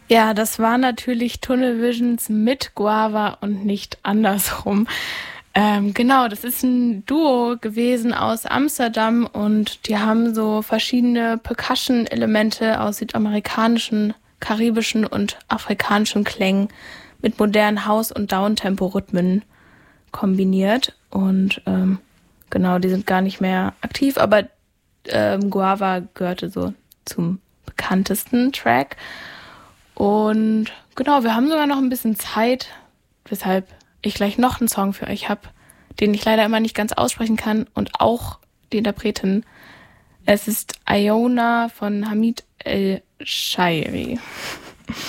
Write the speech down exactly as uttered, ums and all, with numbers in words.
Ja, das war natürlich Tunnel Visions mit Guava und nicht andersrum. Ähm, genau, das ist ein Duo gewesen aus Amsterdam und die haben so verschiedene Percussion-Elemente aus südamerikanischen, karibischen und afrikanischen Klängen mit modernen House- und Downtempo-Rhythmen kombiniert. Und ähm, genau, die sind gar nicht mehr aktiv, aber ähm, Guava gehörte so zum bekanntesten Track. Und genau, wir haben sogar noch ein bisschen Zeit, weshalb ich gleich noch einen Song für euch habe, den ich leider immer nicht ganz aussprechen kann und auch die Interpretin. Es ist Iona von Hamid El-Shairi.